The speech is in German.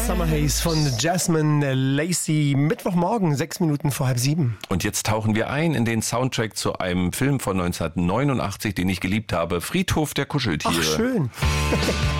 Summer Haze von Jasmine Lacey. Mittwochmorgen, 6 Minuten vor 6:30. Und jetzt tauchen wir ein in den Soundtrack zu einem Film von 1989, den ich geliebt habe. Friedhof der Kuscheltiere. Ach, schön.